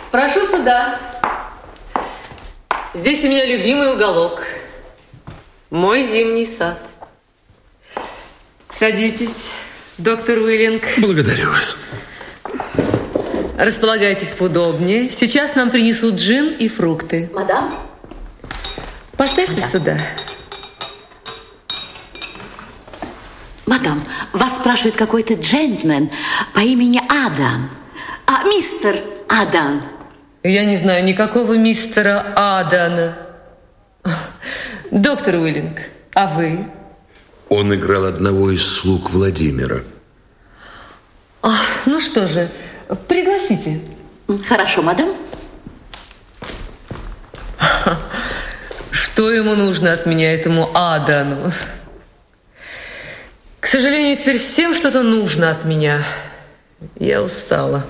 Прошу сюда. Здесь у меня любимый уголок. Мой зимний сад. Садитесь, доктор Уиллинг. Благодарю вас. Располагайтесь поудобнее. Сейчас нам принесут джин и фрукты. Мадам? Поставьте сюда. Мадам, вас спрашивает какой-то джентльмен по имени Адан. Мистер Адан. Я не знаю никакого мистера Адана. Доктор Уиллинг, а вы? Он играл одного из слуг Владимира. Ну что же, пригласите. Хорошо, мадам. Что ему нужно от меня, этому Адану? К сожалению, теперь всем что-то нужно от меня. Я устала.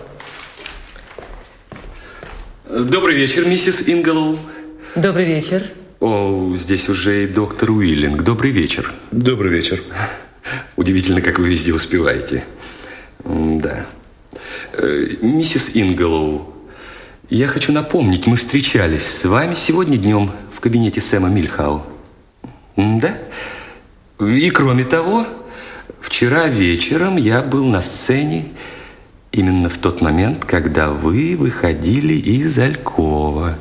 Добрый вечер, миссис Инглоу. Добрый вечер. О, здесь уже и доктор Уиллинг. Добрый вечер. Добрый вечер. Удивительно, как вы везде успеваете. Да. Миссис Инглоу, я хочу напомнить, мы встречались с вами сегодня днем в кабинете Сэма Мильхау. Да? И кроме того, вчера вечером я был на сцене именно в тот момент, когда вы выходили из алькова.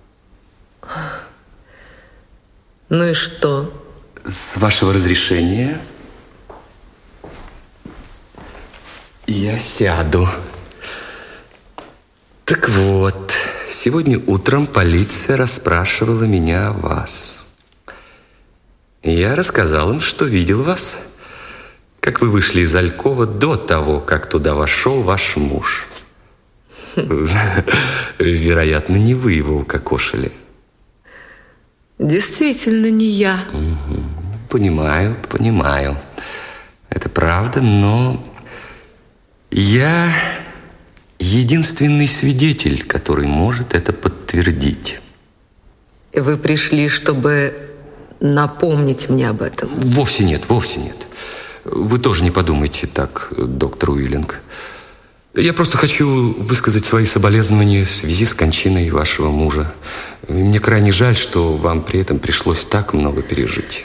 Ну и что? С вашего разрешения я сяду. Так вот, сегодня утром полиция расспрашивала меня о вас. Я рассказал им, что видел вас, как вы вышли из алькова до того, как туда вошел ваш муж. Вероятно, не вы его укокошили. Действительно, не я. Понимаю. Это правда, но я единственный свидетель, который может это подтвердить. Вы пришли, чтобы напомнить мне об этом? Вовсе нет. Вы тоже не подумайте так, доктор Уиллинг. Я просто хочу высказать свои соболезнования в связи с кончиной вашего мужа. И мне крайне жаль, что вам при этом пришлось так много пережить.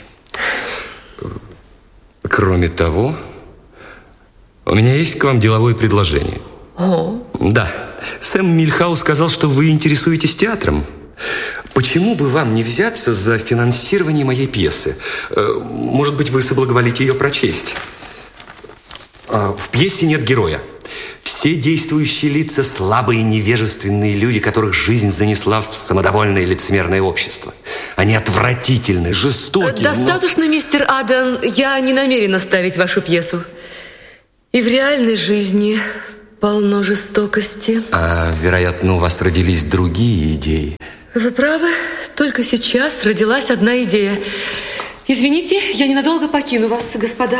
Кроме того, у меня есть к вам деловое предложение. Да, Сэм Мильхау сказал, что вы интересуетесь театром. Почему бы вам не взяться за финансирование моей пьесы? Может быть, вы соблаговолите ее прочесть? В пьесе нет героя. Все действующие лица – слабые, невежественные люди, которых жизнь занесла в самодовольное лицемерное общество. Они отвратительны, жестоки. Достаточно, мистер Адан. Я не намерена ставить вашу пьесу. И в реальной жизни полно жестокости. Вероятно, у вас родились другие идеи. Вы правы. Только сейчас родилась одна идея. Извините, я ненадолго покину вас, господа.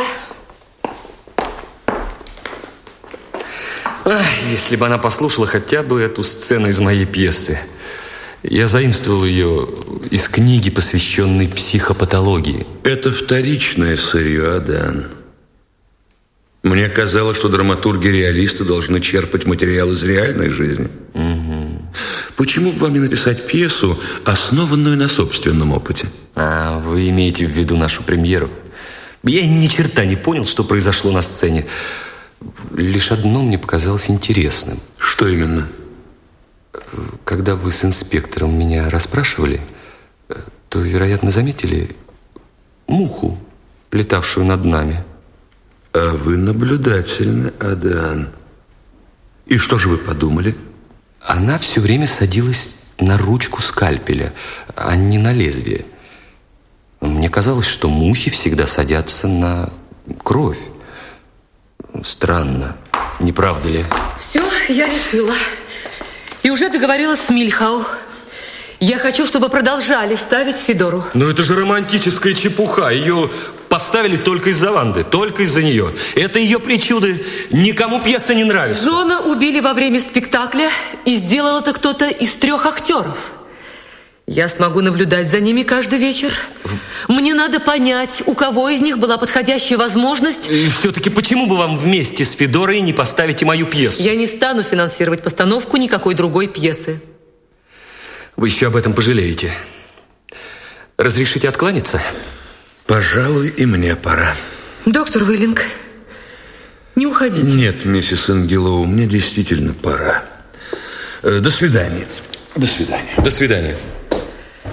Если бы она послушала хотя бы эту сцену из моей пьесы. Я заимствовал ее из книги, посвященной психопатологии. Это вторичное сырье, Адан. Мне казалось, что драматурги-реалисты должны черпать материал из реальной жизни. Почему бы вам не написать пьесу, основанную на собственном опыте? Вы имеете в виду нашу премьеру? Я ни черта не понял, что произошло на сцене. Лишь одно мне показалось интересным. Что именно? Когда вы с инспектором меня расспрашивали, то, вероятно, заметили муху, летавшую над нами. А вы наблюдательны, Адан. И что же вы подумали? Она все время садилась на ручку скальпеля, а не на лезвие. Мне казалось, что мухи всегда садятся на кровь. Странно, не правда ли? Все, я решила. И уже договорилась с Мильхау. Я хочу, чтобы продолжали ставить Федору. Но это же романтическая чепуха. Ее поставили только из-за Ванды, только из-за нее. Это ее причуды. Никому пьеса не нравится. Джона убили во время спектакля, и сделал это кто-то из 3 актеров. Я смогу наблюдать за ними каждый вечер. Мне надо понять, у кого из них была подходящая возможность. И все-таки почему бы вам вместе с Федорой не поставите мою пьесу? Я не стану финансировать постановку никакой другой пьесы. Вы еще об этом пожалеете. Разрешите откланяться? Пожалуй, и мне пора. Доктор Уиллинг, не уходите. Нет, миссис Ангелоу, мне действительно пора. До свидания. До свидания. До свидания.